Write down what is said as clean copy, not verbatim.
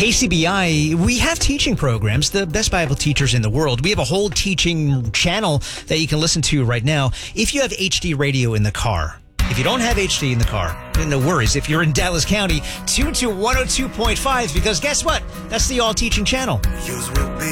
KCBI, we have teaching programs, the best Bible teachers in the world. We have a whole teaching channel that you can listen to right now if you have HD radio in the car. If you don't have HD in the car, no worries. If you're in Dallas County, tune to 102.5 because guess what? That's the all-teaching channel. Yours will be